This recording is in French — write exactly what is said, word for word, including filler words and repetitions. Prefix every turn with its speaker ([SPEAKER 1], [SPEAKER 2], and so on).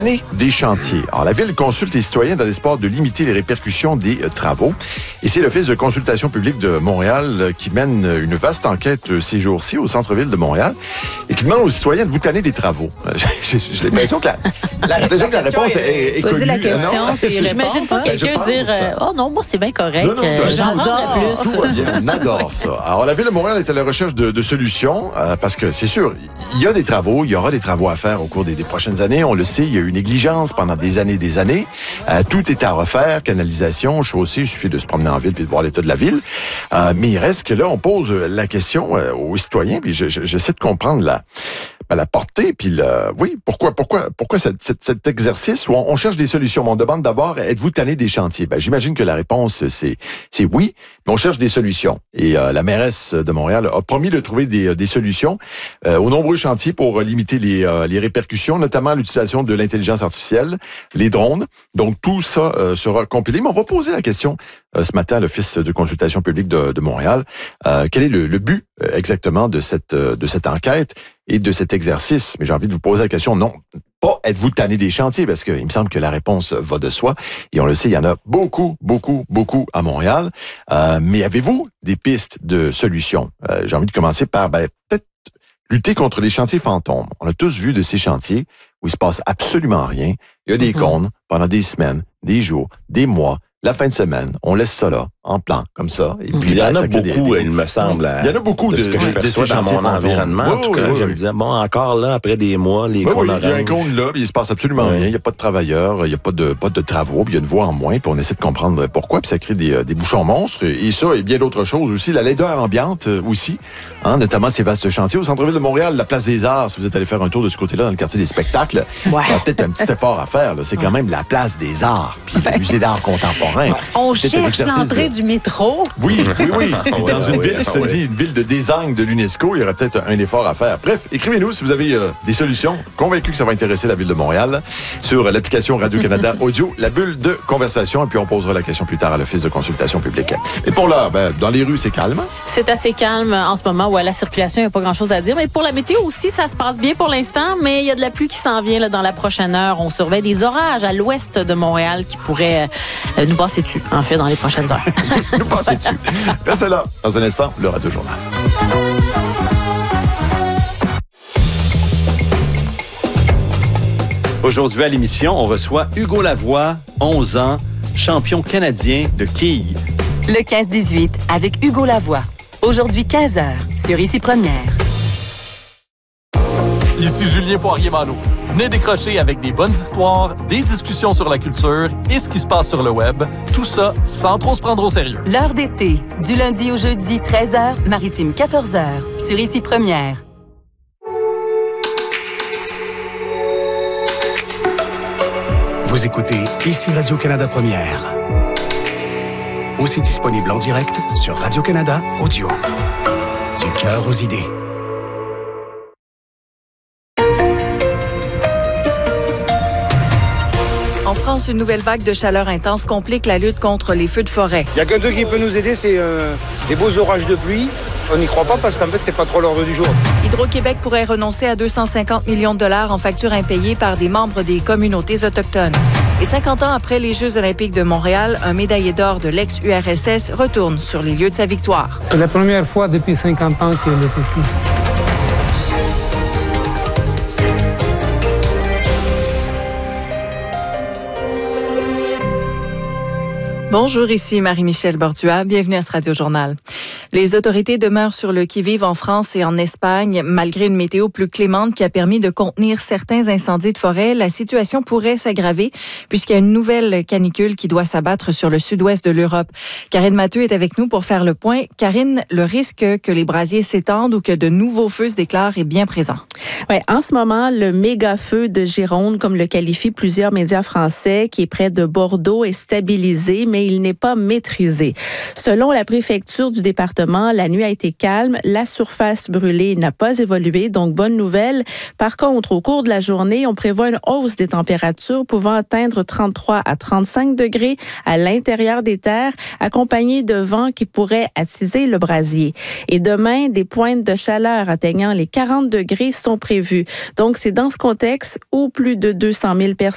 [SPEAKER 1] Des chantiers. Alors, la Ville consulte les citoyens dans l'espoir de limiter les répercussions des euh, travaux. Et c'est l'Office de consultation publique de Montréal euh, qui mène une vaste enquête euh, ces jours-ci au centre-ville de Montréal et qui demande aux citoyens de boutaner des travaux. Euh, J'ai j'ai l'impression que la, la, déjà que la réponse est, est, est
[SPEAKER 2] Poser
[SPEAKER 1] connue.
[SPEAKER 2] la question,
[SPEAKER 1] Non?
[SPEAKER 2] c'est
[SPEAKER 3] J'imagine pas
[SPEAKER 1] Ben, je
[SPEAKER 3] quelqu'un
[SPEAKER 1] pense.
[SPEAKER 3] dire euh, oh non, moi c'est bien correct,
[SPEAKER 1] Non, non,
[SPEAKER 3] euh,
[SPEAKER 1] non,
[SPEAKER 3] j'en
[SPEAKER 1] non,
[SPEAKER 3] prendrais
[SPEAKER 1] Tout
[SPEAKER 3] plus.
[SPEAKER 1] va bien, on adore ça. Alors, la Ville de Montréal est à la recherche de, de solutions euh, parce que c'est sûr, il y a des travaux, il y aura des travaux à faire au cours des, des prochaines années. On le sait, il y a eu une négligence pendant des années et des années. Euh, tout est à refaire, canalisation, chaussée, il suffit de se promener en ville puis de voir l'état de la ville. Euh, mais il reste que là, on pose la question euh, aux citoyens, puis je, je, j'essaie de comprendre la, ben, la portée, puis le, oui, pourquoi, pourquoi, pourquoi cette, cette, cet exercice où on, on cherche des solutions. On demande d'abord, êtes-vous tanné des chantiers? Ben, j'imagine que la réponse, c'est, c'est oui, mais on cherche des solutions. Et euh, la mairesse de Montréal a promis de trouver des, des solutions euh, aux nombreux chantiers pour limiter les, euh, les répercussions, notamment l'utilisation de l'intelligence artificielle, les drones. Donc, tout ça euh, sera compilé. Mais on va poser la question euh, ce matin à l'Office de consultation publique de, de Montréal. Euh, quel est le, le but euh, exactement de cette, euh, de cette enquête et de cet exercice? Mais j'ai envie de vous poser la question, non, pas êtes-vous tanné des chantiers, parce qu'il me semble que la réponse va de soi. Et on le sait, il y en a beaucoup, beaucoup, beaucoup à Montréal. Euh, mais avez-vous des pistes de solutions? Euh, j'ai envie de commencer par ben, peut-être lutter contre les chantiers fantômes. On a tous vu de ces chantiers où il se passe absolument rien. Il y a des mm-hmm. cônes pendant des semaines, des jours, des mois, la fin de semaine. On laisse ça là, en plan, comme ça. Et puis,
[SPEAKER 4] il y en a
[SPEAKER 1] beaucoup,
[SPEAKER 4] des, des... il me semble.
[SPEAKER 1] Il y en a beaucoup
[SPEAKER 4] de,
[SPEAKER 1] de,
[SPEAKER 4] de ce que je
[SPEAKER 1] de,
[SPEAKER 4] perçois
[SPEAKER 1] de
[SPEAKER 4] dans mon environnement.
[SPEAKER 1] Oui,
[SPEAKER 4] en tout
[SPEAKER 1] oui,
[SPEAKER 4] cas,
[SPEAKER 1] oui,
[SPEAKER 4] je
[SPEAKER 1] oui.
[SPEAKER 4] me disais, bon, encore là, après des mois, les
[SPEAKER 1] oui,
[SPEAKER 4] cônes
[SPEAKER 1] oui, il y a un
[SPEAKER 4] oranges.
[SPEAKER 1] cône là, puis il se passe absolument
[SPEAKER 4] oui.
[SPEAKER 1] rien. Il n'y a pas de travailleurs, il n'y a pas de, pas de travaux, puis il y a une voie en moins, puis on essaie de comprendre pourquoi, puis ça crée des, des bouchons monstres. Et ça, et bien d'autres choses aussi. La laideur ambiante aussi, hein, notamment ces vastes chantiers. Au centre-ville de Montréal, la place des Arts, si vous êtes allé faire un tour de ce côté-là, dans le quartier des spectacles,
[SPEAKER 2] ouais.
[SPEAKER 1] il y a peut-être un petit effort à faire. Là. C'est quand même la place des Arts, puis le musée d'art contemporain.
[SPEAKER 2] Ouais. On
[SPEAKER 1] c'est
[SPEAKER 2] cherche l'entrée
[SPEAKER 1] de...
[SPEAKER 2] du métro.
[SPEAKER 1] Oui, oui, oui. Puis dans
[SPEAKER 4] oui,
[SPEAKER 1] une
[SPEAKER 4] oui,
[SPEAKER 1] ville qui se
[SPEAKER 4] oui.
[SPEAKER 1] dit une ville de design de l'UNESCO, il y aurait peut-être un effort à faire. Bref, écrivez-nous si vous avez euh, des solutions. Convaincu que ça va intéresser la ville de Montréal sur l'application Radio-Canada Audio, la bulle de conversation. Et puis on posera la question plus tard à l'Office de consultation publique. Et pour l'heure, ben, dans les rues, c'est calme.
[SPEAKER 3] C'est assez calme en ce moment où à la circulation, il n'y a pas grand-chose à dire. Mais pour la météo aussi, ça se passe bien pour l'instant. Mais il y a de la pluie qui s'en vient là, dans la prochaine heure. On surveille des orages à l'ouest de Montréal qui pourraient euh, nous passer dessus, en fait, dans les prochaines heures.
[SPEAKER 1] nous passer dessus. Restez là. Dans un instant, le Radio Journal.
[SPEAKER 5] Aujourd'hui à l'émission, on reçoit Hugo Lavoie, onze ans, champion canadien de quilles.
[SPEAKER 6] Le quinze dix-huit avec Hugo Lavoie. Aujourd'hui quinze heures sur Ici Première.
[SPEAKER 7] Ici Julien Poirier-Malo. Venez décrocher avec des bonnes histoires, des discussions sur la culture et ce qui se passe sur le web. Tout ça sans trop se prendre au sérieux.
[SPEAKER 6] L'heure d'été, du lundi au jeudi, treize heures, maritime quatorze heures, sur Ici Première.
[SPEAKER 8] Vous écoutez Ici Radio-Canada Première. Aussi disponible en direct sur Radio-Canada Audio. Du cœur aux idées.
[SPEAKER 9] En France, une nouvelle vague de chaleur intense complique la lutte contre les feux de forêt.
[SPEAKER 10] Il y a qu'un truc qui peut nous aider, c'est euh, des beaux orages de pluie. On n'y croit pas parce qu'en fait, c'est pas trop l'ordre du jour.
[SPEAKER 9] Hydro-Québec pourrait renoncer à deux cent cinquante millions de dollars en factures impayées par des membres des communautés autochtones. Et cinquante ans après les Jeux olympiques de Montréal, un médaillé d'or de l'ex-U R S S retourne sur les lieux de sa victoire.
[SPEAKER 11] C'est la première fois depuis cinquante ans qu'il est ici.
[SPEAKER 9] Bonjour, ici Marie-Michel Bordua. Bienvenue à ce Radio-Journal. Les autorités demeurent sur le qui-vive en France et en Espagne. Malgré une météo plus clémente qui a permis de contenir certains incendies de forêt, la situation pourrait s'aggraver puisqu'il y a une nouvelle canicule qui doit s'abattre sur le sud-ouest de l'Europe. Karine Matteux est avec nous pour faire le point. Karine, le risque que les brasiers s'étendent ou que de nouveaux feux se déclarent est bien présent.
[SPEAKER 3] Oui, en ce moment, le méga-feu de Gironde, comme le qualifient plusieurs médias français, qui est près de Bordeaux, est stabilisé, mais il n'est pas maîtrisé. Selon la préfecture du département, la nuit a été calme, la surface brûlée n'a pas évolué, donc bonne nouvelle. Par contre, au cours de la journée, on prévoit une hausse des températures pouvant atteindre trente-trois à trente-cinq degrés à l'intérieur des terres, accompagnés de vents qui pourraient attiser le brasier. Et demain, des pointes de chaleur atteignant les quarante degrés sont prévues. Donc, c'est dans ce contexte où plus de deux cent mille personnes